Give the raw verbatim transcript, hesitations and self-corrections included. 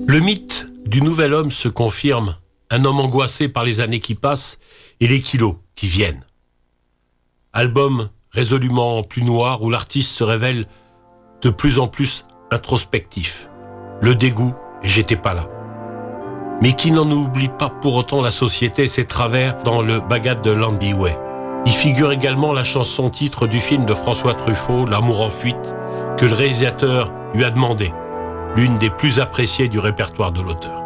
Le mythe du nouvel homme se confirme, un homme angoissé par les années qui passent et les kilos qui viennent. Album résolument plus noir où l'artiste se révèle de plus en plus introspectif. Le dégoût et j'étais pas là. Mais qui n'en oublie pas pour autant la société et ses travers dans le Bagad de Landy Way. Y figure également la chanson titre du film de François Truffaut, L'amour en fuite, que le réalisateur lui a demandé, l'une des plus appréciées du répertoire de l'auteur.